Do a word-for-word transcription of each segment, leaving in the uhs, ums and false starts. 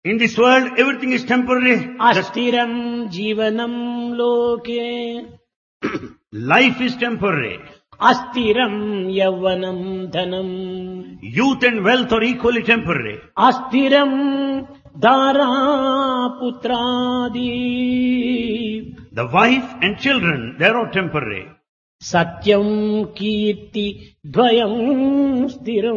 In this world, everything is temporary. అస్థిరం జీవనం లోకే Life is temporary. అస్థిరం యవ్వనం ధనం Youth and wealth are equally temporary. అస్థిరం దారా పుత్రాది The wife and children, they are all temporary. సత్యం కీర్తి ద్వయం స్థిరం.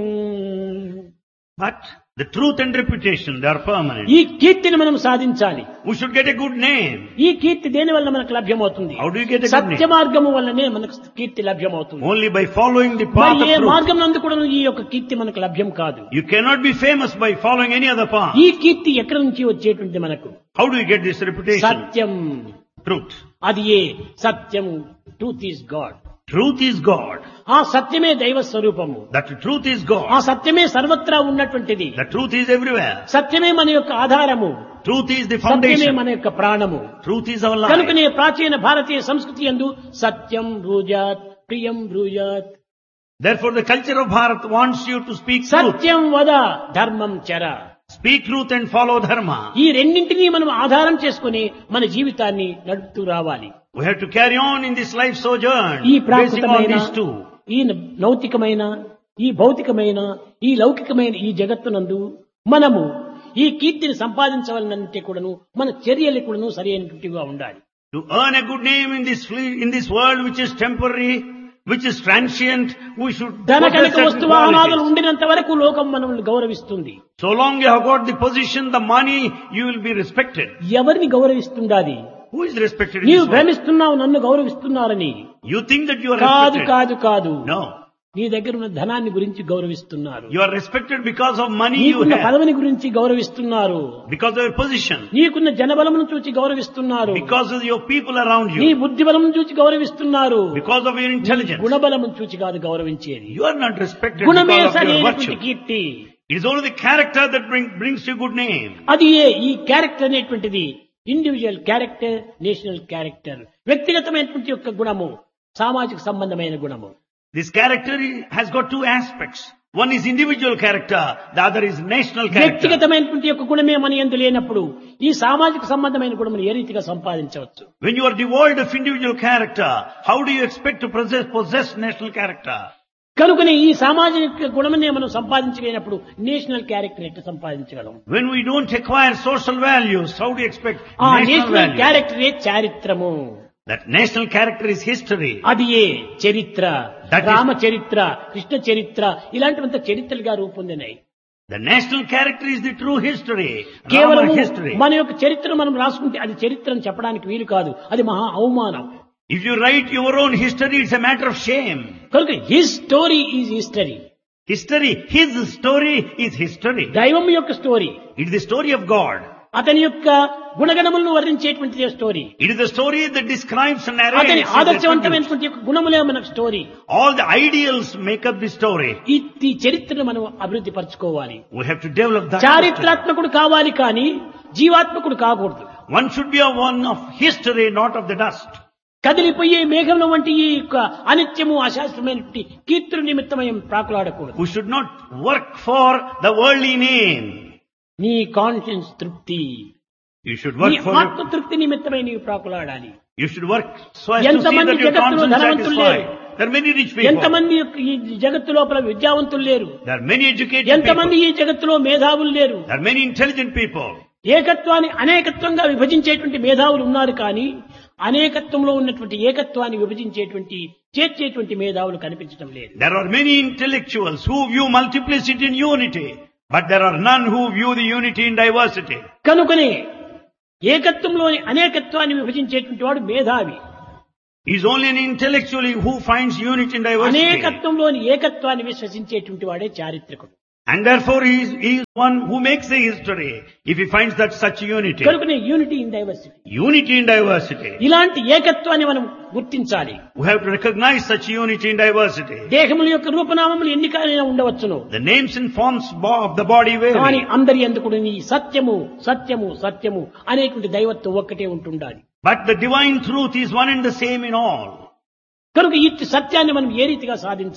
But the truth and reputation, they are permanent. ఈ కీర్తిని మనం సాధించాలి. We should get a good name. ఈ కీర్తి దేని వల్ల మనకు లభ్యమవుతుంది? How do you get a good Satya name? మార్గము వల్లనే మనకు కీర్తి లభ్యమవుతుంది. Only by following the path మరి of ఏ truth. మార్గం నందు కూడా ఈ యొక్క కీర్తి మనకు లభ్యం కాదు. You cannot be famous by following any other path. ఈ కీర్తి ఎక్కడి నుంచి వచ్చేటువంటి మనకు? How do you get this reputation? Satyam. Truth. అది ఏ సత్యం. Truth is God. Truth is God. ఆ సత్యమే దైవ స్వరూపము. That truth is ఆ God. సత్యమే సర్వత్రా ఉన్నటువంటిది. The truth is everywhere. సత్యమే మన యొక్క ఆధారము. Truth is the సత్యమే foundation. మన యొక్క ప్రాణము. Truth is our life. కనుకనే ప్రాచీన భారతీయ సంస్కృతి యందు సత్యం బ్రూజాత్ ప్రియం బ్రూజాత్. Therefore the culture of Bharat wants you to speak truth. సత్యం వద ధర్మం చర. Speak truth and follow dharma. ఈ రెండింటినీ మనం ఆధారం చేసుకుని మన జీవితాన్ని నడుపుతూ రావాలి. We have to carry on in this life sojourn, ఈ basing on ప్రాకృతమైన these two. ఈ నౌతికమైన ఈ భౌతికమైన ఈ లౌకికమైన ఈ జగత్తునందు మనము ఈ కీర్తిని సంపాదించవాలంటే కూడాను మన చర్యలు కూడాను సరైనటువంటివిగా ఉండాలి. To earn a good name in this fle- in this world which is temporary, which is transient, we should ధన possess కనుక certain వస్తువాహనాదులు qualities. ఉండినంత వరకు లోకం మనల్ని గౌరవిస్తుంది. So long you have got the position, the money, you will be respected. ఎవరిని గౌరవిస్తుండాది? Who is respected in నీవు this world? భ్రమిస్తున్నావు నన్ను గౌరవిస్తున్నారని. You think that you are కాదు respected. కాదు కాదు No. నీ దగ్గర ఉన్న ధనాన్ని గురించి గౌరవిస్తున్నారు. You are respected because of money you నీకున్న have, పదవిని గురించి గౌరవిస్తున్నారు. because of your position, నీకున్న జనబలమును చూచి గౌరవిస్తున్నారు. because of your people around నీ you, బుద్ధిబలమును చూచి గౌరవిస్తున్నారు. because of your intelligence. గుణబలమును చూచి కాదు గౌరవించేది. You are not respected గుణమే because of your సరైనటువంటి virtue. Keerthi. It is only the character that bring, brings you good name. అది ఏ ఈ క్యారెక్టర్ అనేటువంటిది individual character, national character. వ్యక్తిగతమైనటువంటి యొక్క గుణము, సామాజిక సంబంధమైన గుణము. This character has got two aspects. One is individual character, the other is national character. వ్యక్తిగతమైనటువంటి యొక్క గుణమే మన యందు లేనప్పుడు ఈ సామాజిక సంబంధమైన గుణమును ఏ రీతిగా సంపాదించవచ్చు? When you are devoid of individual character, how do you expect to possess, possess national character? కనుకనే ఈ సామాజిక గుణమనే మనం సంపాదించలేనప్పుడు నేషనల్ క్యారెక్టర్ ఎట్లా సంపాదించగలం? When we don't acquire social values, how do you expect ఆ national national values? క్యారెక్టరే చారిత్రము. That national character is history. అది ఏ చరిత్ర, That is- Rama చరిత్ర, కృష్ణ చరిత్ర, ఇలాంటివంత చరిత్రలుగా రూపొందినాయి. The national character is the true history. కేవలం Rama history. మన యొక్క చరిత్రను మనం రాసుకుంటే అది చరిత్ర అని చెప్పడానికి వీలు కాదు. అది మహా అవమానం. If you write your own history, it's a matter of shame. కనుక his story is history. History, his story is history. దైవం యొక్క story, It is the story of God. అతని యొక్క గుణగణములను వర్ణించేటువంటిది story. It is the story that describes and అతని narrates. his attributes. ఆదర్శవంతమైనటువంటి యొక్క గుణములే మనకు story. All the ideals make up the story. ఈ ఈ చరిత్రను మనం అభివృద్ధి పరచుకోవాలి. We have to develop that. చారిత్రాత్మకుడు కావాలి కానీ జీవాత్మకుడు కాకూడదు. One should be a one of history, not of the dust. కదిలిపోయే మేఘంలో వంటి ఈ యొక్క అనిత్యము అశాస్త్రమైనటువంటి కీర్తుల నిమిత్తమై ప్రాకులాడకూడదు. We should not work for the worldly name. నీ కాన్షియన్స్ తృప్తి, You should నీ work for ఆత్మ your, తృప్తి నిమిత్తమై నీవు ప్రాకులాడాలి. you should work so as to see ఎంతమంది that your జగత్తులో conscience ధనవంతులు satisfied. లేరు. There are many rich people. ఎంతమంది యొక్క ఈ జగత్తు లోపల విద్యావంతులు లేరు. There are many educated ఎంతమంది people. ఈ జగత్తులో మేధావులు లేరు. There are many intelligent people. ఏకత్వాన్ని అనేకత్వంగా విభజించేటువంటి మేధావులు ఉన్నారు కానీ అనేకత్వంలో ఉన్నటువంటి ఏకత్వాన్ని విభజించేటువంటి చేర్చేటువంటి మేధావులు కనిపించడం లేదు. There are many intellectuals who view multiplicity in unity, but there are none who view the unity in diversity. కనుకనే ఏకత్వంలోని అనేకత్వాన్ని విభజించేటువంటి వాడు మేధావి. He is only an intellectual who finds unity in diversity. అనేకత్వంలోని ఏకత్వాన్ని విశ్వసించేటువంటి వాడే చారిత్రకుడు. And therefore he is, he is one who makes the history if he finds that such unity. కనుకనే unity in diversity. Unity in diversity. ఇలాంటి ఏకత్వాన్ని మనం గుర్తించాలి. We have to recognize such unity in diversity. దేహముల యొక్క రూపనామములు ఎన్నికైనా ఉండవచ్చును, The names and forms bo- of the body కానీ vary. అందరి ఎందుకు ఈ సత్యము సత్యము సత్యము అనేటువంటి దైవత్వం ఒక్కటే ఉంటుండాలి. But the divine truth is one and the same in all. కనుక ఈ సత్యాన్ని మనం ఏ రీతిగా సాధించాలి?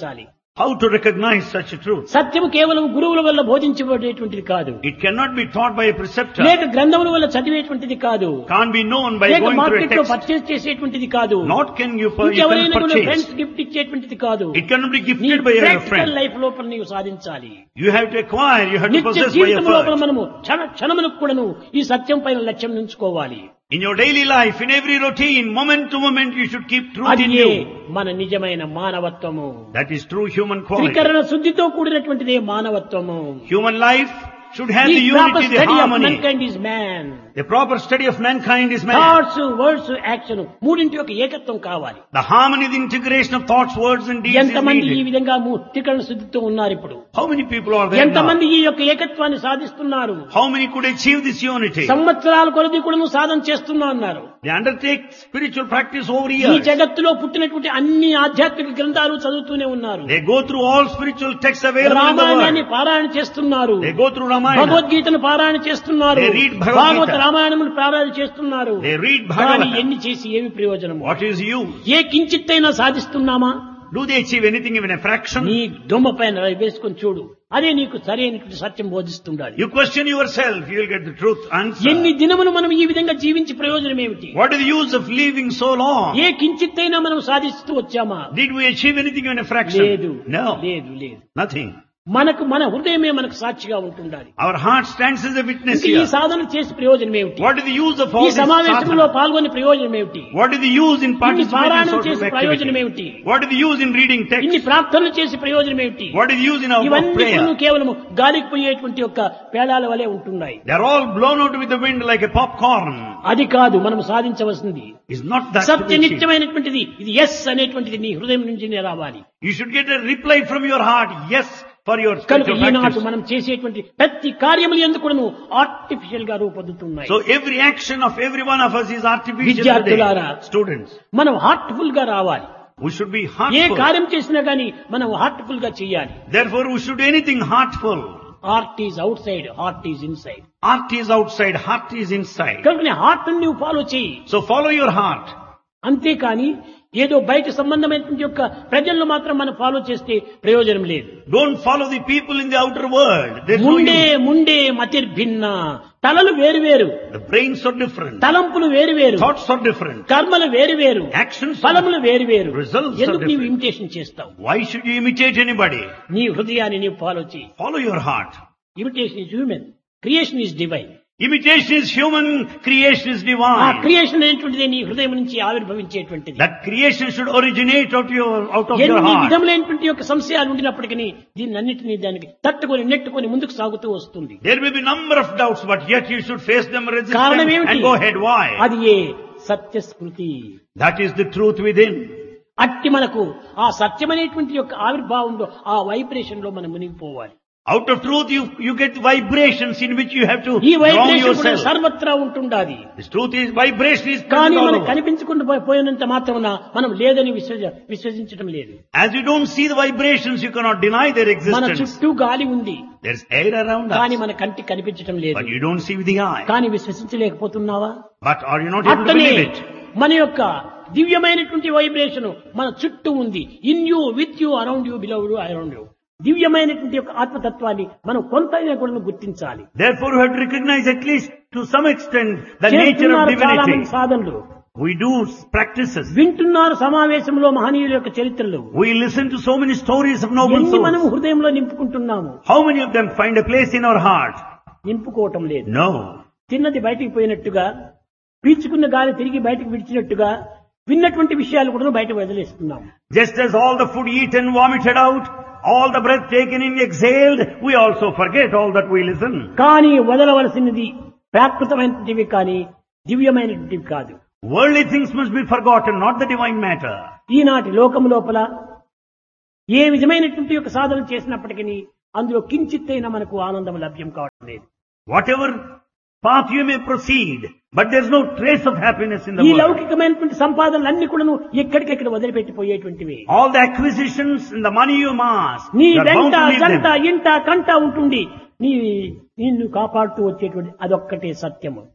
How to recognize such a truth? సత్యము కేవలం గురువుల వల్ల బోధించబడేటువంటిది కాదు, It cannot be taught by a preceptor. లేక గ్రంథముల వల్ల చదివేటువంటిది కాదు, Can't be known by లేక going through a మార్కెట్ లో text. పర్చేస్ చేసేటువంటిది కాదు, Not can you, per- you can ఇంకెవరైనా purchase. ఫ్రెండ్స్ గిఫ్ట్ ఇచ్చేటువంటిది కాదు. It cannot be నీ gifted by your practical friend. Life లోపల నీవు సాధించాలి. You have to acquire, you have to నిత్య possess by జీవితం లోపల effort. మనము క్షణ క్షణములకు కూడాను ఈ సత్యం పైన లక్ష్యం ఉంచుకోవాలి. In your daily life, in every routine, moment to moment, you should keep truth అది in ఏ you. మన నిజమైన మానవత్వము. That is true human quality. త్రికరణ శుద్ధితో కూడినటువంటిదే మానవత్వము. Human life should have the The proper unity, the study of harmony. mankind is man. The proper study of mankind is man. Thoughts, words, action మూడింటి యొక్క ఏకత్వం కావాలి. The harmony, the integration of thoughts, words and deeds is ఎంతమంది ఈ needed. విధంగా ము- త్రికరణ శుద్ధితో ఉన్నారు ఇప్పుడు? How many people are there now? ఎంతమంది ఈ యొక్క ఏకత్వాన్ని సాధిస్తున్నారు? How many could achieve this unity? సంవత్సరాల కొలది కూడా సాధన చేస్తున్నా అన్నారు. They undertake spiritual practice over ఈ years. జగత్తులో పుట్టినటువంటి అన్ని ఆధ్యాత్మిక గ్రంథాలు చదువుతూనే ఉన్నారు. They go through all spiritual texts available in the రామాయణాన్ని world. పారాయణ చేస్తున్నారు, They go through Ramayana. భగవద్గీతను పారాయణ చేస్తున్నారు, They read Bhagavad Gita. భాగవత రామాయణములు పారాయణ చేస్తున్నారు. They read కానీ Bhagavad. ఎన్ని చేసి ఏమి ప్రయోజనము? What is use? A కించిత్తైనా సాధిస్తున్నామా? Do they achieve anything even a fraction? నీ దొమ్మ పైన వేసుకొని చూడు, అదే నీకు సరైన సత్యం బోధిస్తుండాలి. You question yourself, you will get the truth answer. ఎన్ని దినములు మనం ఈ విధంగా జీవించి ప్రయోజనం ఏమిటి? What is the use of living so long? ఏ కించిత్తైనా మనం సాధిస్తూ వచ్చామా? Did we achieve anything even a fraction? లేదు, No, లేదు, లేదు. nothing. మనకు మన హృదయమే మనకు సాక్షిగా ఉంటుండాలి. Our heart stands as a witness ఇంకా ఈ here. సాధన చేసి ప్రయోజనం ఏమిటి? What is the use of ఈ all this సమావేశంలో sadhana? పాల్గొని ప్రయోజనం ఏమిటి? What is the use in ఇన్ని participating in పారాయణం social చేసి ప్రయోజనం activity? ఏమిటి? What is the use in reading ఇన్ని text? ప్రార్థనలు చేసి ప్రయోజనం ఏమిటి? What is the use in our ఇవన్నీ prayer? కూడా కేవలం గాలికి పోయేటువంటి యొక్క పేలాల వలె ఉంటున్నాయి. They are all blown out with the wind like a popcorn. అది కాదు మనం సాధించవలసింది. It's not that to be Satya achieved. నిత్యమైనటువంటిది ఇది ఎస్ అనేటువంటిది నీ హృదయం నుంచి రావాలి. You should get a reply from your heart, yes, for your కనుక spiritual ఈనాడు practice. మనం చేసేటువంటి ప్రతి కార్యములు ఎందుకు ఆర్టిఫిషియల్ గా రూపొందుతున్నాయి. So every action of every one of us is artificial విద్యార్థులారా, today. Students, మనం హార్ట్ఫుల్ గా రావాలి. we should be A heartful. కార్యం చేసినా గానీ మనం హార్ట్ఫుల్ గా చేయాలి. Therefore, we should do anything heartful. Heart is out side, heart is in side. Heart is outside, heart is inside. కనుక నీ హార్ట్ నువ్వు ఫాలో చేయి. So follow your heart. అంతేకాని ఏదో బయట సంబంధమైనటువంటి యొక్క ప్రజలను మాత్రం మనం ఫాలో చేస్తే ప్రయోజనం లేదు. Don't follow the people in the outer world. There's no Munde use. Munde మతిర్భిన్న, తలలు వేరు వేరు, The brains are different. తలంపులు వేరు వేరు, Thoughts are different. కర్మలు వేరు వేరు, Actions are ఫలములు వేరు వేరు. Results are ఎందుకు నీవు different. ఇమిటేషన్ చేస్తావు? Why should you imitate anybody? నీ హృదయాన్ని నీవు ఫాలో చేయి. Follow your heart. Imitation is human, creation is divine. Imitation is human, creation is ఆ divine. క్రియేషన్ అనేటువంటిది నీ హృదయం నుంచి ఆవిర్భవించేటువంటిది. That creation should originate out, your, out of your ఎన్ని heart. విధములైనటువంటి యొక్క సంశయాలు ఉండినప్పటికీ దీన్ని అన్నిటినీ దానికి తట్టుకొని నెట్టుకొని ముందుకు సాగుతూ వస్తుంది. There may be number of doubts, but yet you should face them, resist కారణం them ఏమిటి? and go ahead. Why? అది ఏ సత్యస్మృతి. That is the truth within. అట్టి మనకు ఆ సత్యమనేటువంటి యొక్క ఆవిర్భావంలో ఆ వైబ్రేషన్ లో మనం మునిగిపోవాలి. Out of truth you, you get vibrations in which you have to ఈ drown వైబ్రేషన్ కూడా yourself. సర్వత్రా ఉంటుండాది. This truth is, vibration is కానీ present all మనకు over. కనిపించకుండా పోయి- పోయినంత మాత్రమున మనం లేదని విశ్వజ విశ్వసించడం లేదు. As you don't see the vibrations, you cannot deny their మన existence. చుట్టూ గాలి ఉంది, There's air around కానీ us, మన కంటికి కనిపించడం లేదు. but you don't see with the eye. కానీ విశ్వసించలేకపోతున్నావా? But are you not able to అట్లనే believe it? మన యొక్క దివ్యమైనటువంటి వైబ్రేషన్ మన చుట్టూ ఉంది. In you, with you, around you, beloved around you. దివ్యమైనటువంటి యొక్క ఆత్మతత్వాన్ని మనం కొంతైనా కూడా గుర్తించాలి. Therefore, we have to recognize at least to some extent the nature of చేస్తున్నారు చాలా మంది divinity. సాధనలు, We do practices. వింటున్నారు సమావేశంలో మహనీయుల యొక్క చరిత్రలు. We listen to so many stories of noble ఎన్ని మనం souls. హృదయంలో నింపుకుంటున్నాము? How many of them find a place in our heart? నింపుకోవటం లేదు. No. తిన్నది బయటికి పోయినట్టుగా, పీల్చుకున్న గాలి తిరిగి బయటకు విడిచినట్టుగా విన్నటువంటి విషయాలు కూడా బయట వదిలేస్తున్నాము. Just as all the food eaten, vomited out, all the breath taken in, exhaled, we also forget all that we listen. కానీ వదలవలసినది ప్రాకృతమైనటువంటివి కానీ దివ్యమైనటువంటివి కాదు. Worldly things must be forgotten, not the divine matter. ఈనాటి లోకం లోపల ఏ విధమైనటువంటి యొక్క సాధన చేసినప్పటికీ అందులో కించిత్తైనా మనకు ఆనందం లభ్యం కావడం లేదు. Whatever path you may proceed, but there's no trace of happiness in the ఈ world. లౌకికమైనటువంటి సంపాదనలన్నీ కూడాను ఎక్కడికెక్కడ వదిలిపెట్టిపోయేటువంటివి. All the acquisitions and the money you amass, నీ you are bound వెంట to leave జంట them. ఇంట కంట ఉంటుంది నీ నిన్ను కాపాడుతూ వచ్చేటువంటి అదొక్కటే సత్యము.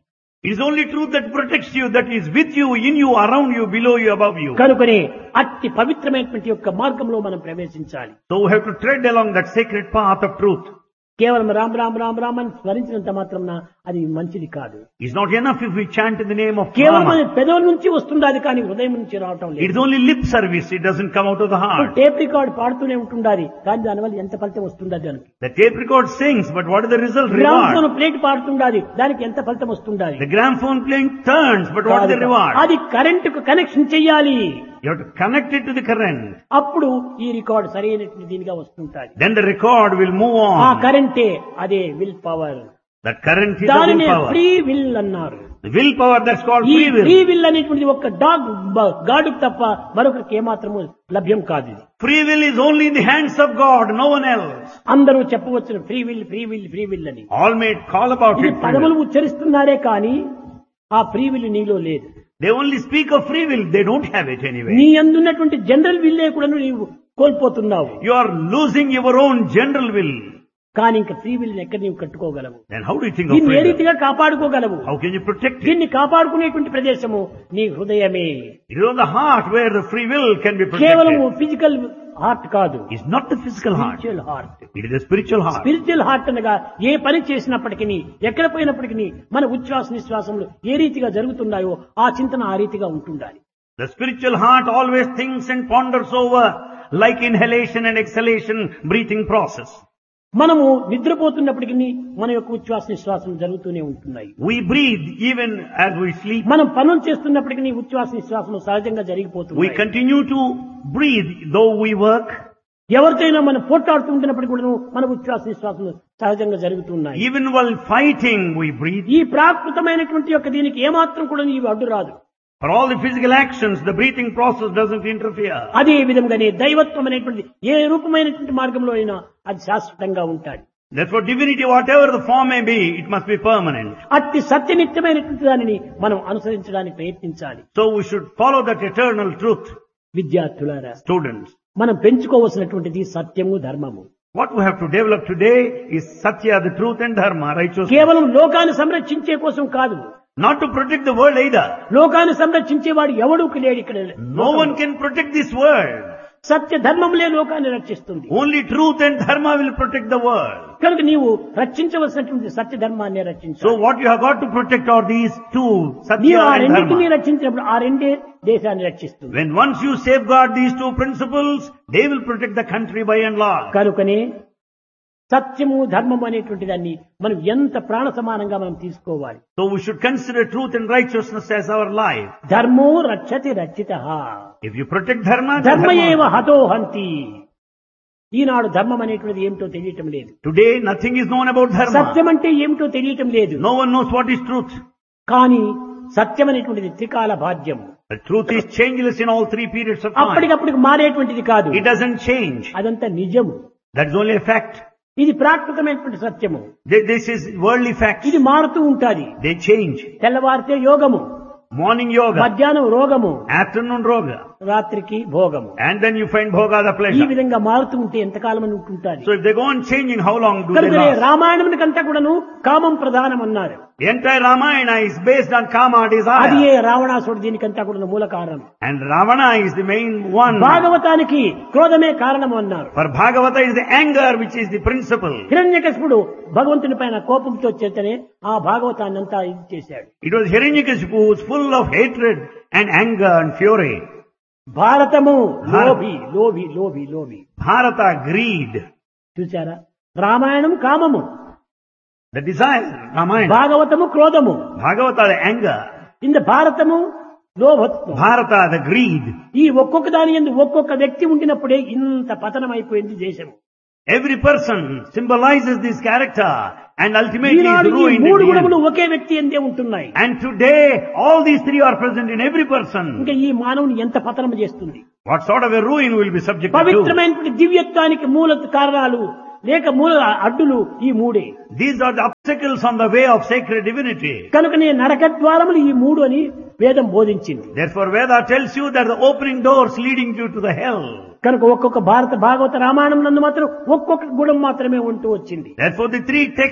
It is only truth that protects you, that is with you, in you, around you, below you, above you. కనుకనే అట్టి పవిత్రమైనటువంటి యొక్క మార్గంలో మనం ప్రవేశించాలి. So we have to tread along that sacred path of truth. కేవలం రామ్ రామ్ రామ్ రామ్ అని స్మరించినంత మాత్రం అది మంచిది కాదు. It's not enough if we chant in the name of కేవలం Rama. పెదవుల నుంచి వస్తుంది అది, కానీ హృదయం నుంచి రావటం It లేదు. is only lip service, it doesn't come out of the heart. Tape record పాడుతూనే ఉంటుండాలి, కానీ దానివల్ల ఎంత ఫలితం వస్తుందా దానికి. The tape record sings, but what is the result? Gramophone Reward. Plate పాడుతుండాలి, దానికి ఎంత ఫలితం వస్తుండాలి. The gramophone playing turns, but what is the reward? అది కరెంట్ కు కనెక్షన్ చెయ్యాలి. You have to connect it to the current. అప్పుడు ఈ record సరైనటువంటి దీనిగా వస్తుంటాది. Then the record will move ఆ on. కరెంటే అదే will power. That current is the దానినే willpower. ఫ్రీ విల్ అన్నారు. The willpower, that's called ఈ free will. ఫ్రీ విల్ అనేటువంటిది ఒక డాగ్ గాడు తప్ప మరొకరికి ఏమాత్రము లభ్యం కాదు. ఇది Free will is only in the hands of God, no one else. అందరూ చెప్పవచ్చు free will free will free will అని. All may call about ఇది it. free పదములు will. ఉచ్చరిస్తున్నారే కానీ ఆ ఫ్రీ విల్ నీలో లేదు. They only speak of free will, they don't have it anyway. నీ అందున్నటువంటి జనరల్ విల్లే కూడా నీవు కోల్పోతున్నావు. You are losing your own general will. కానీ ఇంకా ఫ్రీ విల్ ఎక్కడ నీవు కట్టుకోగలవు? Then how do you think of దీన్ని ఏ free will? రీతిగా కాపాడుకోగలవు? How can you protect it? దీన్ని కాపాడుకునేటువంటి ప్రదేశము నీ హృదయమే. It is on the heart where the free will can be కేవలం protected. ఫిజికల్ హార్ట్ కాదు, It's not the physical heart. Spiritual heart. It is the spiritual heart. Spiritual heart అనగా ఏ పని చేసినప్పటికీ ఎక్కడ పోయినప్పటికీ మన ఉచ్ఛ్వాస నిశ్వాసములు ఏ రీతిగా జరుగుతున్నాయో ఆ చింతన ఆ రీతిగా ఉంటుండాలి. The spiritual heart always thinks and ponders over like inhalation and exhalation breathing process. మనము నిద్రపోతున్నప్పటికీ మన యొక్క ఉచ్ఛ్వాస నిశ్వాసం జరుగుతూనే ఉంటున్నాయి. We breathe even as we sleep. మనం పనులు చేస్తున్నప్పటికీ ఉచ్ఛ్వాస నిశ్వాసం సహజంగా We జరిగిపోతుంది. continue to breathe though we work. ఎవరితోనైనా మనం పోట్లాడుతుంటున్నప్పటికీ కూడా మన ఉచ్ఛ్వాస నిశ్వాసం సహజంగా జరుగుతున్నాయి. Even while fighting we breathe. ఈ ప్రాకృతమైనటువంటి యొక్క దీనికి ఏమాత్రం కూడా నీవు అడ్డు రాదు. For all the physical actions, the breathing process doesn't interfere. అదే విధంగానే దైవత్వం అనేటువంటి ఏ రూపమైనటువంటి మార్గంలో అయినా అది శాశ్వతంగా ఉంటాడు. Therefore divinity, whatever the form may be, it must be permanent. అట్టి సత్యనిత్యమైనటువంటి దానిని మనం అనుసరించడానికి ప్రయత్నించాలి. So we should follow that eternal truth. విద్యార్థులారా, Students, మనం పెంచుకోవలసినటువంటిది సత్యము ధర్మము. what we have to develop today is Satya, the truth, and Dharma, righteousness. కేవలం లోకాన్ని సంరక్షించే కోసం కాదు. Not to protect the world either. లోకాన్ని సంరక్షించేవాడు ఎవడూ లేడు ఇక్కడ. No one can protect this world. సత్య ధర్మములే లోకాన్ని రక్షిస్తుంది. Only truth and Dharma will protect the world. కనుక నీవు రక్షించవలసినటువంటి సత్య ధర్మాన్ని So రక్షించాలి. what you have got to protect are these two, నీవు Satya ఆ and రెండింటినీ Dharma. రక్షించినప్పుడు ఆ రెండే దేశాన్ని రక్షిస్తుంది. When once you safeguard these two principles, they will protect the country by and large. కనుకనే సత్యము ధర్మము అనేటువంటి దాన్ని మనం ఎంత ప్రాణ సమానంగా మనం తీసుకోవాలి. So we should consider truth and righteousness as our life. ధర్మో రక్షతి రక్షితః, If you protect Dharma, then ధర్మయేవ Dharma. హతోహంతి. ఈనాడు ధర్మం అనేటువంటిది ఏమిటో తెలియటం లేదు. Today nothing is known about Dharma. సత్యం అంటే ఏమిటో తెలియటం లేదు. No one knows what is truth. కానీ సత్యం అనేటువంటిది త్రికాల బాధ్యం. The truth is changeless in all three periods of time. అప్పటికప్పటికి మారేటువంటిది కాదు. It doesn't change. అదంతా నిజము. That's only a fact. ఇది ప్రాకృతమైనటువంటి సత్యము. Th- This is worldly facts. ఇది మారుతూ ఉంటాది. They change. తెల్లవారితే యోగము, Morning yoga, మధ్యాహ్నం రోగము, afternoon roga, రాత్రికి భోగము. and then you find bhoga, the ఈ pleasure. విధంగా మారుతూ ఉంటే ఎంతకాలం అని ఉంటుంటాది. So if they go on changing, how long do they కనుకనే last? రామాయణమునికంతా కూడాను కామం ప్రధానం అన్నారు. The entire Ramayana is based on kama, అది desire. ఏ రావణాసుడు దీనికంతా కూడా మూల కారణం. And Ravana is the main one. భాగవతానికి క్రోధమే కారణం అన్నారు. For Bhagavata is the anger which is the principle. హిరణ్యకశిపుడు భగవంతుని పైన కోపంతో చేతనే ఆ భాగవతాన్ని అంతా ఇది చేశాడు. It was Hiranyakashipu who was full of hatred and anger and fury. Bharatamu లోభి లోభి లోభి లోభి. Bharata, greed. చూసారా, రామాయణం కామము, The desire, Ramayana. భాగవతము క్రోధము, Bhagavata, the anger. ఇంత భారతము లోభత్వం. Bharata, the greed. ఈ ఒక్కొక్క దాని యందు ఒక్కొక్క వ్యక్తి ఉండినప్పుడే ఇంత పతనం అయిపోయింది దేశం. Every person symbolizes this character and ultimately is ఈనాడు ఈ ruined మూడు in the గుణములు end. ఒకే వ్యక్తి ఎందే ఉంటున్నాయి. And today, all these three are present in every person. ఇంకా ఈ మానవుని ఎంత పతనం చేస్తుంది. What sort of a ruin will be subjected to? పవిత్రమైనటువంటి దివ్యత్వానికి మూల కారణాలు లేక మూల అడ్డులు ఈ మూడే. These are the obstacles on the way of sacred divinity. కనుకనే నరక ద్వారములు ఈ మూడు అని వేదం బోధించింది. Therefore, Veda tells you that the opening doors leading you to the hell. కనుక ఒక్కొక్క భారత భాగవత రామాయణం నందు మాత్రం ఒక్కొక్క గుణం మాత్రమే ఉంటూ వచ్చింది. Therefore, the three texts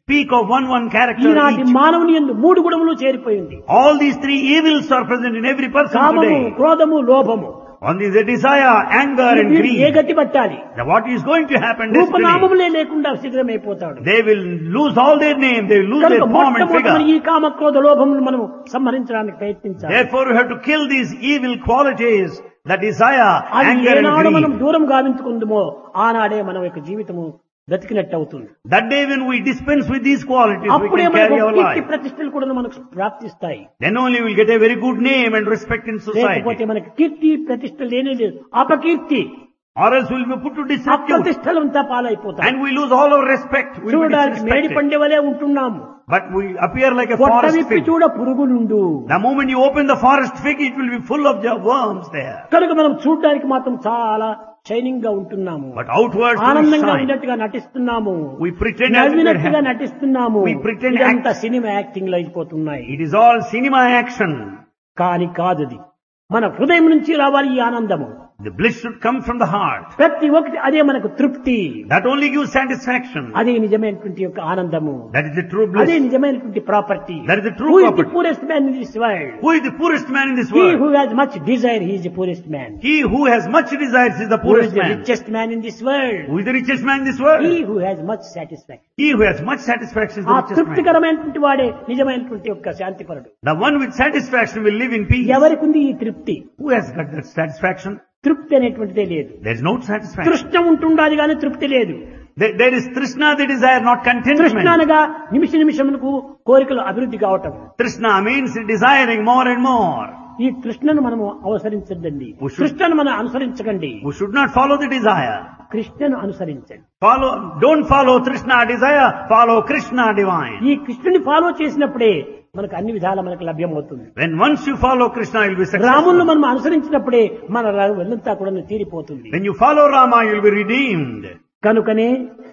speak of one one character ఈనాటి each. మానవుని యందు మూడు గుణములు చేరిపోయింది. All these three evils are present in every person కామము, today. క్రోధము, లోభము. One is the desire, anger and వీరు ఏ greed. గతి పట్టాలి? Now what is going to happen destiny? రూపనామములే లేకుండా శిథిలమైపోతాడు. They will lose all their name, they will lose కనుక their form and మొట్టమొదటి figure. ఈ కామ క్రోధ లోభములను మనం సంహరించడానికి ప్రయత్నించాలి. Therefore we have to kill these evil qualities, the desire, అది anger ఏనాడు and మనం greed. దూరం గావించుకుందుమో ఆనాడే మన యొక్క జీవితము బ్రతికినట్టు అవుతుంది. That day when we dispense with these qualities, we అప్పుడే can మనకు carry our కీర్తి life. ప్రతిష్టలు కూడా మనకు ప్రాప్తిస్తాయి. Then only we will get a very good name and respect in లేకపోతే society. మనకి కీర్తి ప్రతిష్ట లేనే లేదు. అపకీర్తి, Or else we will be put to disrepute. అప్రతిష్టలంతా పాలైపోతాయి. And we lose all our respect. We will be చూడడానికి మేడి disrespected. పండే వలె ఉంటున్నాము. But we appear like a పొట్ట forest విప్పి fig. చూడ పురుగులుండు. The moment you open the forest fig, it will be full of the worms there. కనుక మనం చూడడానికి మాత్రం చాలా షైనింగ్ గా ఉంటున్నాము. But outwards we ఆనందంగా shine. ఉన్నట్టుగా నటిస్తున్నాము. We pretend as if we are నవ్వినట్టుగా happy. నటిస్తున్నాము. We pretend ఇదంతా act- సినిమా యాక్టింగ్ లో అయిపోతున్నాయి. It is all cinema action. కాని కాదది మన హృదయం నుంచి రావాలి ఈ ఆనందము. The bliss should come from the heart. ప్రతి ఒక్కటి అదే మనకు తృప్తి. That only gives satisfaction. అదే నిజమైనటువంటి యొక్క ఆనందము. That is the true అదే bliss. నిజమైనటువంటి property. That is the true Who is the property. poorest man in this world? Who is the poorest man in this He world? who has much desire, he is the poorest man. He who has much desires is the Who is poorest the man. richest man in this world? Who is the richest man in this world? He who has much satisfaction. He who has much satisfaction is ఆ the richest man. తృప్తికరమైనటువంటి వాడే నిజమైనటువంటి యొక్క శాంతిపరుడు. The one with satisfaction will live in peace. ఎవరికి ఉంది ఈ తృప్తి? Who has got that satisfaction? తృప్తి అనేటువంటిదే లేదు. There is no satisfaction. తృష్ణ ఉంటుండాలి కానీ తృప్తి లేదు. There, there is trishna, the desire, not తృష్ణ contentment. అనగా నిమిష నిమిషమునకు కోరికలు అభివృద్ధి కావటం. Trishna means desiring more and more. ఈ తృష్ణను మనము అవసరించద్దండి. We should- కృష్ణను మనం అనుసరించకండి. We should not follow the desire. కృష్ణను అనుసరించండి. Follow, don't follow Trishna desire, follow Krishna divine. ఈ కృష్ణుని ఫాలో చేసినప్పుడే మనకు అన్ని విధాల మనకు లభ్యమవుతుంది. When once you follow Krishna, you'll be రాములను successful. మనం అనుసరించినప్పుడే మన వెళ్ళంతా కూడా తీరిపోతుంది. When you follow Rama, you'll be redeemed. కనుకనే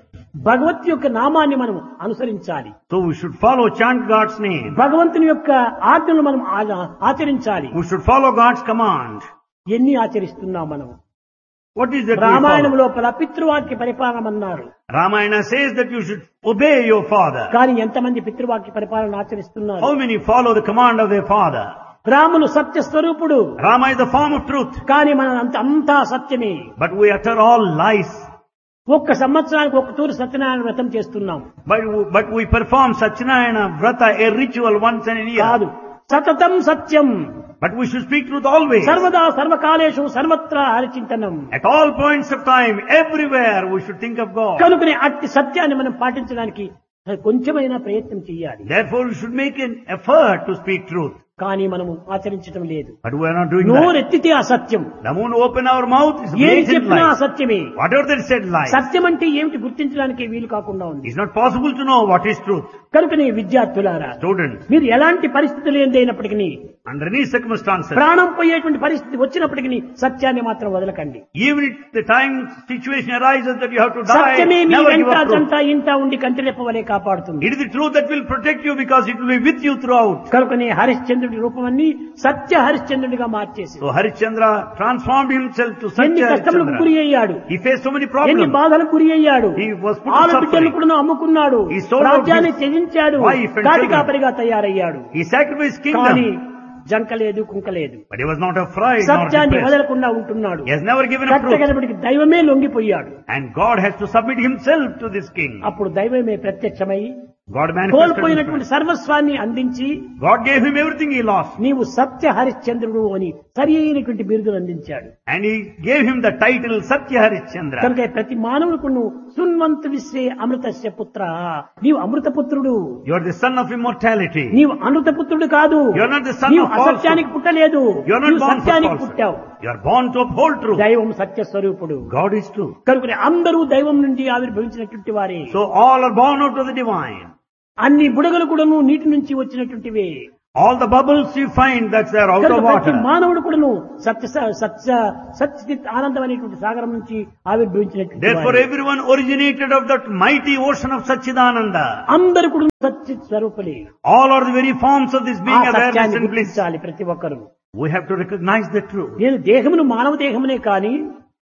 భగవత్ యొక్క నామాన్ని మనం అనుసరించాలి. So we should follow, chant God's name. భగవంతుని యొక్క ఆజ్ఞలు మనం ఆ- ఆచరించాలి. We should follow God's command. ఎన్ని ఆచరిస్తున్నాం మనం? What is that we Ramayanam follow? లోపల పితృవాక్య పరిపాలన అన్నారు. Ramayana says that you should obey your father. కానీ ఎంతమంది పితృవాక్య పరిపాలన ఆచరిస్తున్నారు? How many follow the command of their father? Ramulu సత్య స్వరూపుడు. Rama is the form of truth, కానీ మన అంత అంతా సత్యమే. but we utter all lies. ఒక్క సంవత్సరానికి ఒక తూరు సత్యనారాయణ వ్రతం చేస్తున్నాం. But, but we perform Satyanayana Vrata, a ritual once in a year. కాదు, సతతం సత్యం. But we should speak truth always. సర్వదా సర్వకాలేషు సర్వత్రా హరిచింతనం. At all points of time, everywhere, we should think of God. కనుకనే అట్టి సత్యాన్ని మనం పాటించడానికి కొంచెమైనా ప్రయత్నం చేయాలి. Therefore, we should make an effort to speak truth. కానీ మనము ఆచరించడం లేదు. But we are not doing that. నోరెత్తితే అసత్యం. The moment we open our mouth, it's ఏం blatant చెప్పినా lies. అసత్యమే. Whatever they said, lies. సత్యం అంటే ఏమిటి గుర్తించడానికి వీలు కాకుండా ఉంది. It's not possible to know what is truth. కనుకనే విద్యార్థులారా, Students, మీరు ఎలాంటి పరిస్థితులు ఏందైనప్పటికీ, under any circumstances, ప్రాణం పోయేటువంటి పరిస్థితి వచ్చినప్పటికీ సత్యాన్ని మాత్రం వదలకండి. even if the time situation arises that you have to die, సత్యమే మీ never give వెంట up truth. చంట ఇంట ఉండి కంటిరెప్పవలే కాపాడుతుంది. It is the truth that will protect you because it will be with you throughout. కనుకనే హరిశ్చంద్రుడి రూపమన్నీ సత్య హరిశ్చంద్రుడిగా మార్చేసి So Harishchandra transformed himself to such ఎన్ని a కష్టములకు గురి Harishchandra. అయ్యాడు, He faced so many ఎన్ని problems. బాధలకు గురి అయ్యాడు. He was put to ఆలు బిడ్డలు suffering. కూడా అమ్ముకున్నాడు, He sold out రాజ్యాన్ని his త్యజించాడు, wife and Kati children. కాపరిగా తయారయ్యాడు. He sacrificed కానీ kingdom, జంకలేదు కుంకలేదు. but he was not afraid nor సత్యాన్ని depressed. వదలకుండా ఉంటున్నాడు. He has never given up truth. కట్టగనబడికి దైవమే లొంగిపోయాడు. And God has to submit himself to this king. అప్పుడు దైవమే ప్రత్యక్షమై God manifested కోల్పోయినటువంటి himself. సర్వస్వాన్ని అందించి God gave him everything he lost. నీవు సత్య హరిశ్చంద్రుడు అని సరి అయినటువంటి బిరుదులు అందించాడు. And he gave him the title Satya Harishchandra. కనుక ప్రతి మానవులకు నువ్వు సున్వంతు విశ్వే అమృతస్య పుత్ర, నీవు అమృతపుత్రుడు. You are the son of immortality. నీవు అమృతపుత్రుడు కాదు. You are not the son నీవు of falsehood. అసత్యానికి పుట్టలేదు. You are not నీవు born for సత్యానికి falsehood. పుట్టావు. You are born to uphold truth. దైవం సత్య స్వరూపుడు. God is true. కనుక అందరూ దైవం నుండి ఆవిర్భవించినటువంటి వారే. So all are born out of the divine. అన్ని బుడగలు కూడాను నీటి నుంచి వచ్చినటువంటివే. All the bubbles you find that they are out కనుక of ప్రతి water. మానవుడు కూడాను సత్య సత్య సత్యచిత్ ఆనందం అనేటువంటి సాగరం నుంచి ఆవిర్భవించినటువంటి Therefore వారే. everyone originated of that mighty ocean of Satchidananda. అందరూ కూడా సత్య స్వరూపులే. All are the very forms of this ఆ being awareness సత్యాన్ని and bliss. గుర్తించాలి ప్రతి ఒక్కరు. We have to recognize the truth. నేను దేహమును మానవ దేహమునే కాని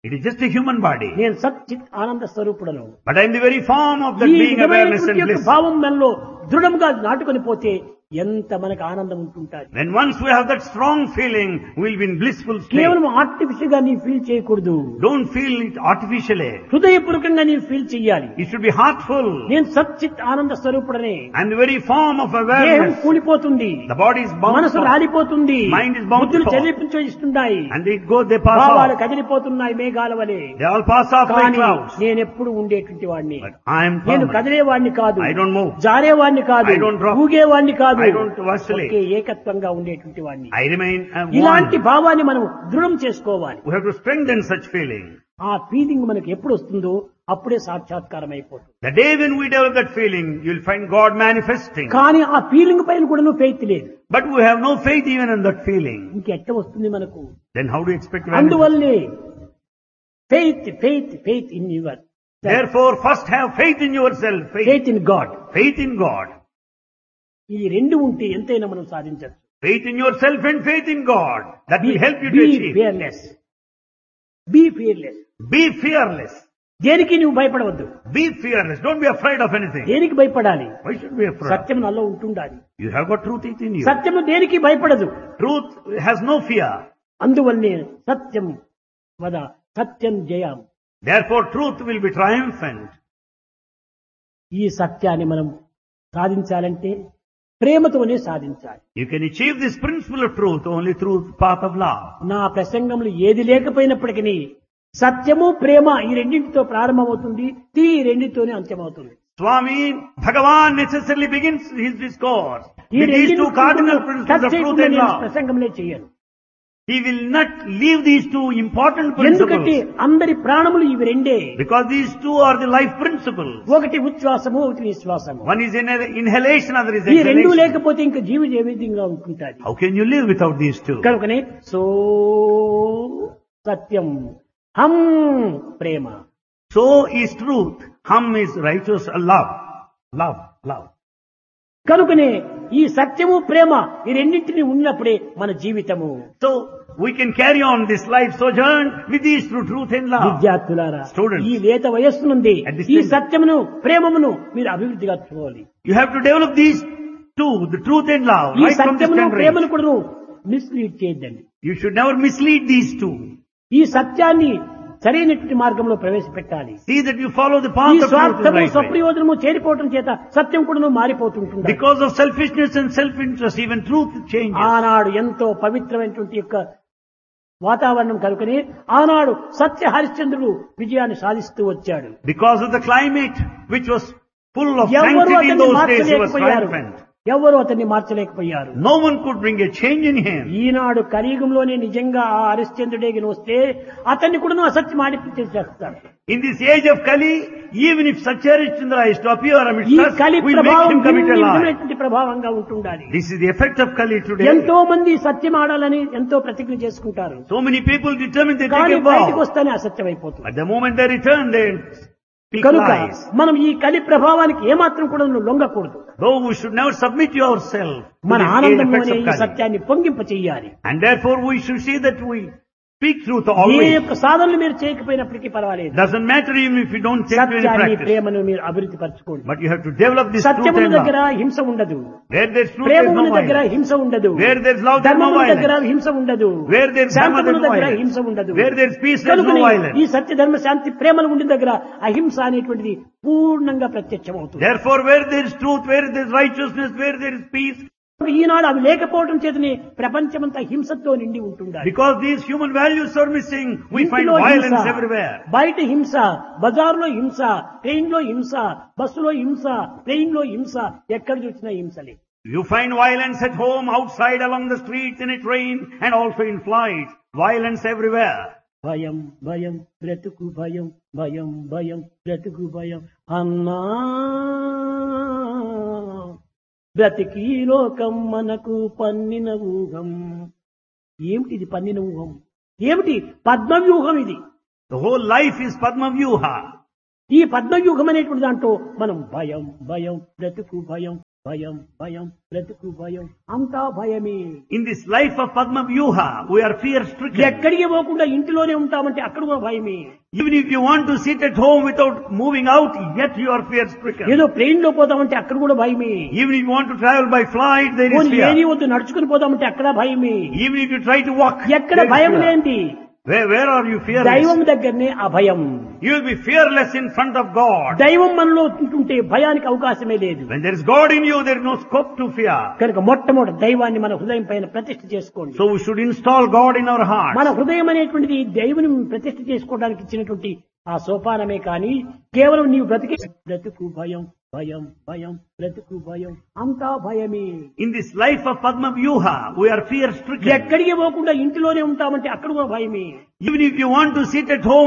It is just a human body. నేను సచ్చిత్ ఆనంద స్వరూపుడను. But I am the very form of that ఈ being awareness and విధమైనటువంటి యొక్క bliss. భావం మనలో దృఢంగా నాటుకొని పోతే ఎంత మనకు ఆనందం ఉంటుంటాది. Then once we have that strong feeling, we will be in blissful state. కేవలం ఆర్టిఫిషియల్ గా నీ ఫీల్ చేయకూడదు. Don't feel it artificially. హృదయపూర్వకంగా నీ ఫీల్ చెయ్యాలి. It should be heartful. నేను సచ్చిత్ ఆనంద స్వరూపుడనే. And the very form of దేహం awareness. కూలిపోతుంది, The body is bound మనసు for. రాలిపోతుంది, Mind is bound బుద్ధులు for. చెల్లించున్నాయి, And they go, they pass భావాలు off. కదిలిపోతున్నాయి మేఘాల వలె. They all pass off like కానీ clouds. నేను ఎప్పుడు ఉండేటువంటి వాడిని. But I am నేను permanent. కదిలేవాడిని కాదు, I don't move. జారేవాడిని కాదు, I don't drop. ఊగేవాడిని కాదు, I don't vacillate. ఒకే ఏకత్వంగా ఉండేటువంటి వాడిని. I remain uh, ఇలాంటి one. భావాన్ని మనం దృఢం చేసుకోవాలి. We have to strengthen such feeling. ఆ ఫీలింగ్ మనకు ఎప్పుడు వస్తుందో అప్పుడే సాక్షాత్కారం అయిపోతుంది. The day when we develop that feeling, you will find God manifesting. కానీ ఆ ఫీలింగ్ పైన కూడా ఫెయిత్ లేదు. But we have no faith even in that feeling. ఇంకెట్ట వస్తుంది మనకు? Then how do you expect to manifest? అందువల్లే faith faith faith in your Therefore, first have faith in yourself. Faith, faith in God. faith in God. ఈ రెండు ఉంటే ఎంతైనా మనం సాధించవచ్చు. Faith in yourself and faith in God. That will help you to be achieve. Fearless. Be fearless. Be fearless. దేనికి నువ్వు భయపడవద్దు. Be fearless. Don't be afraid of anything. దేనికి భయపడాలి? Why should we be afraid? సత్యం నాలో ఉంటుండాలి. You have got truth in you. సత్యము దేనికి భయపడదు. Truth has no fear. అందువల్లనే సత్యం వద సత్యం జయం. Therefore, truth will be triumphant. ఈ సత్యాన్ని మనం సాధించాలంటే ప్రేమతోనే సాధించాలి. You can achieve this principle of truth only through the path of love. నా ప్రసంగంలో ఏది లేకపోయినప్పటికీ సత్యము ప్రేమ ఈ రెండింటితో ప్రారంభమవుతుంది, ఈ రెండింటితోనే అంత్యమవుతుంది. Swami Bhagavan necessarily begins his discourse ఈ with these two cardinal రెండింటి principles of truth and love. ప్రసంగంలో చేయను. He will not leave these two important ఎందుకంటే principles అందరి ప్రాణములు ఇవి రెండే. because these two are the life principles. ఒకటి ఉచ్ఛ్వాసము, ఒకటి నిశ్వాసము. One is inhal- inhalation, other is ఈ రెండు exhalation. లేకపోతే ఇంకా జీవి ఏ విధంగా ఉంటుంటాది? How can you live without these two? కనుకనే సో సత్యం, హం ప్రేమ. So is truth, hum is righteous, love, love, love. కనుకనే ఈ సత్యము ప్రేమ ఈ రెండింటిని ఉన్నప్పుడే మన జీవితము. So we can carry on this life sojourn with these through truth and love. విద్యార్థులారా, Students. ఈ లేత వయస్సు నుండి At this ఈ time. సత్యమును ప్రేమమును మీరు అభివృద్ధిగా చూడాలి. You have to develop these two, the truth and love, ఈ right from this సత్యమును tender ప్రేమను age. కూడా మిస్లీడ్ చేయొద్దండి. You should never mislead these two. ఈ సత్యాన్ని సరైనటువంటి మార్గంలో ప్రవేశపెట్టాలి. See that you follow the ఈ path of truth in the స్వార్థము right way. స్వప్రయోజనము చేరిపోవటం చేత సత్యం కూడా మారిపోతుంటుంది. Because of selfishness and self-interest, even truth changes. ఆనాడు ఎంతో పవిత్రమైనటువంటి యొక్క వాతావరణం కనుకనే ఆనాడు సత్య హరిశ్చంద్రుడు విజయాన్ని సాధిస్తూ వచ్చాడు. Because of the climate which was full of ఎవరు sanctity in అతన్ని those days, he was మార్చలేకపోయారు. triumphant. ఎవరు అతన్ని మార్చలేకపోయారు. No one could bring a change in him. ఈనాడు కలియుగంలోనే నిజంగా ఆ హరిశ్చంద్రుడే వస్తే అతన్ని కూడా అసత్యం ఆడిపించేసేస్తాడు. In this age of Kali, even if Satyarishchandra is to appear amidst ఈ us, కలి we'll make ప్రభావం him commit a lie. భిన్నమైనటువంటి ప్రభావంగా ఉంటుండాలి. This is the effect of Kali today. ఎంతో మంది సత్యం ఆడాలని ఎంతో ప్రతిజ్ఞ చేసుకుంటారు. So many people determine they కానీ take a బయటకు vow. వస్తేనే అసత్యం అయిపోతుంది. At the moment they return, they speak కనుక lies. మనం ఈ కలి ప్రభావానికి ఏమాత్రం కూడా లొంగకూడదు. Though we should never submit ourselves to మన the ఆనందము effects అనే of ఈ Kali. సత్యాన్ని పొంగింప చెయ్యాలి. And therefore we should see that we speak truth A always. యొక్క సాధనలు మీరు చేయకపోయినప్పటికీ పర్వాలేదు. Doesn't matter even if you don't take to any సత్యాన్ని practice. ప్రేమను మీరు అభివృద్ధి పరచుకోండి. But you have to develop this truth సత్యముల and దగ్గర love. హింస ఉండదు. Where there's truth, there's ప్రేమముల no దగ్గర violence. హింస ఉండదు. Where there's love, there's no ధర్మముల దగ్గర violence. హింస ఉండదు. Where there's dharma, Santamula there's no దగ్గర violence. హింస ఉండదు. Where there's peace, there's no కనుకనే violence. ఈ సత్య ధర్మ శాంతి ప్రేమలు ఉండిన దగ్గర అహింస అనేటువంటిది పూర్ణంగా ప్రత్యక్షం అవుతుంది. Therefore, where there is truth, where there is righteousness, where there is peace, ఈనాడు అవి లేకపోవడం చేతనే ప్రపంచమంతా హింసతో నిండి ఉంటుండాలి. because these human values are missing, we find ఇంటిలో violence హింస, everywhere. బయట హింస, బజార్లో హింస, ట్రైన్ లో హింస, బస్సులో హింస, ట్రైన్ లో హింస, ఎక్కడ చూసినా హింసలే. You find violence at home, outside, along the streets, in a train, and also in flights. Violence everywhere. భయం భయం బ్రతుకు భయం, భయం భయం బ్రతుకు భయం అన్నా బ్రతికి లోకం మనకు పన్నిన ఊహం. ఏమిటి పన్నిన ఊహం? ఏమిటి పద్మవ్యూహం ఇది? The whole life is Padma Vyuha. ఈ పద్మవ్యూహం అనేటువంటి దాంట్లో మనం భయం భయం బ్రతుకు భయం భయం భయం బ్రతుకు భయం అంతా భయమే. In this life of Padma Vyuha, we are fear stricken. ఎక్కడికి పోకుండా ఇంటిలోనే ఉంటామంటే అక్కడ కూడా భయమే. Even if you want to sit at home without moving out, yet you are fear stricken. ఏదో ప్లేన్ లో పోతామంటే అక్కడ కూడా భయమే. Even if you want to travel by flight, there is పోనీ ఏది fear. వద్దు నడుచుకుని పోతామంటే అక్కడ భయమే. Even if you try to walk, ఎక్కడ there is భయం fear. లేంది Where, where are you fearless? దైవం దగ్గరనే అభయం. You will be fearless in front of God. దైవం మనలో ఉంటుంటే భయానికి అవకాశమే లేదు. When there is God in you, there is no scope to fear. కనుక మొట్టమొదటి దైవాన్ని మన హృదయం పైన ప్రతిష్ఠ చేసుకోండి. So we should install God in our heart. మన హృదయం అనేటువంటిది దైవుని ప్రతిష్ఠ చేసుకోవడానికి ఇచ్చినటువంటి ఆ సోపానమే కానీ కేవలం నీవు బ్రతికి బ్రతుకు భయం భయం భయం బ్రతుకు భయం అంతా భయమే. In this life of Padma Vyuha, we are fear stricken. ఎక్కడికి పోకుండా ఇంటిలోనే ఉంటామంటే అక్కడ కూడా భయమే. Even if you want to sit at home,